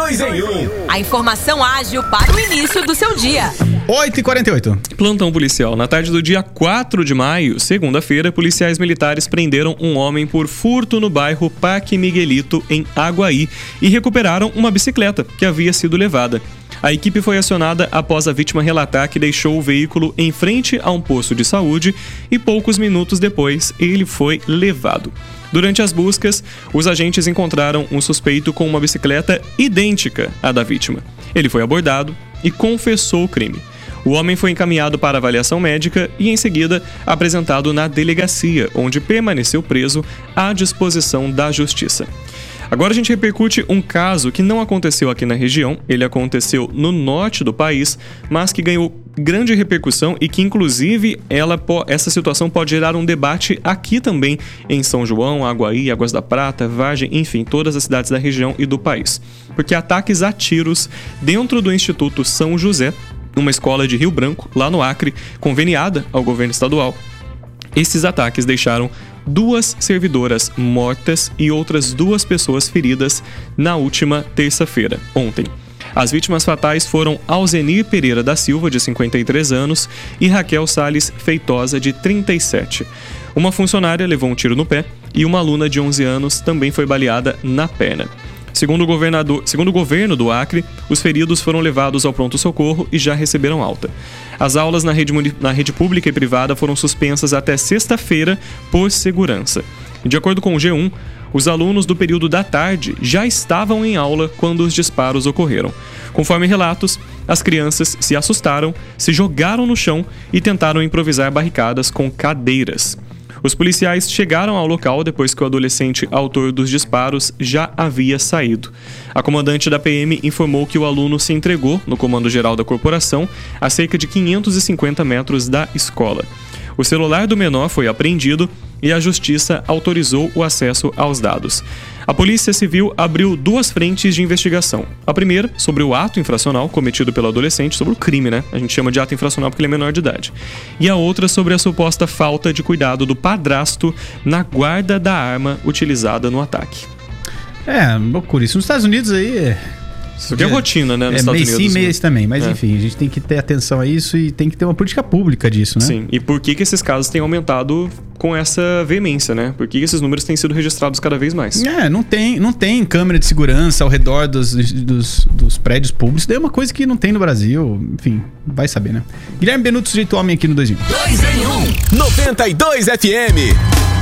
2 em 1. A informação ágil para o início do seu dia. 8h48. Plantão policial. Na tarde do dia 4 de maio, segunda-feira, policiais militares prenderam um homem por furto no bairro Parque Miguelito, em Aguaí, e recuperaram uma bicicleta que havia sido levada. A equipe foi acionada após a vítima relatar que deixou o veículo em frente a um posto de saúde e poucos minutos depois ele foi levado. Durante as buscas, os agentes encontraram um suspeito com uma bicicleta idêntica à da vítima. Ele foi abordado e confessou o crime. O homem foi encaminhado para avaliação médica e, em seguida, apresentado na delegacia, onde permaneceu preso à disposição da Justiça. Agora a gente repercute um caso que não aconteceu aqui na região, ele aconteceu no norte do país, mas que ganhou grande repercussão e que, inclusive, essa situação pode gerar um debate aqui também em São João, Aguaí, Águas da Prata, Vargem, enfim, todas as cidades da região e do país. Porque ataques a tiros dentro do Instituto São José, uma escola de Rio Branco, lá no Acre, conveniada ao governo estadual, esses ataques deixaram 2 servidoras mortas e outras 2 pessoas feridas na última terça-feira, ontem. As vítimas fatais foram Alzenir Pereira da Silva, de 53 anos, e Raquel Salles Feitosa, de 37. Uma funcionária levou um tiro no pé e uma aluna de 11 anos também foi baleada na perna. Segundo o governo do Acre, os feridos foram levados ao pronto-socorro e já receberam alta. As aulas na rede pública e privada foram suspensas até sexta-feira por segurança. De acordo com o G1, os alunos do período da tarde já estavam em aula quando os disparos ocorreram. Conforme relatos, as crianças se assustaram, se jogaram no chão e tentaram improvisar barricadas com cadeiras. Os policiais chegaram ao local depois que o adolescente autor dos disparos já havia saído. A comandante da PM informou que o aluno se entregou no comando geral da corporação a cerca de 550 metros da escola. O celular do menor foi apreendido e a justiça autorizou o acesso aos dados. A Polícia Civil abriu 2 frentes de investigação. A primeira, sobre o ato infracional cometido pelo adolescente, sobre o crime, né? A gente chama de ato infracional porque ele é menor de idade. E a outra sobre a suposta falta de cuidado do padrasto na guarda da arma utilizada no ataque. Loucura. Isso nos Estados Unidos aí... Isso aqui é rotina, né? Nos Estados Unidos. Sim, mês também. Mas enfim, a gente tem que ter atenção a isso e tem que ter uma política pública disso, né? Sim. E por que esses casos têm aumentado com essa veemência, né? Por que esses números têm sido registrados cada vez mais? Não tem câmera de segurança ao redor dos prédios públicos. Daí é uma coisa que não tem no Brasil. Enfim, vai saber, né? Guilherme Benuto, sujeito homem aqui no 2 em 1. 2 em 1. 92 FM.